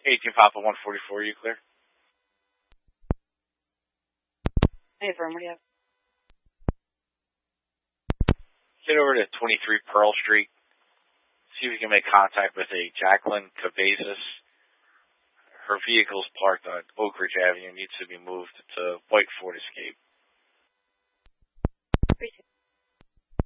18 Papa 144, you clear? Hey, firm, what do you have? Get over to 23 Pearl Street. See if we can make contact with a Jacqueline Cabezas. Her vehicle's parked on Oak Ridge Avenue, needs to be moved to White Ford Escape.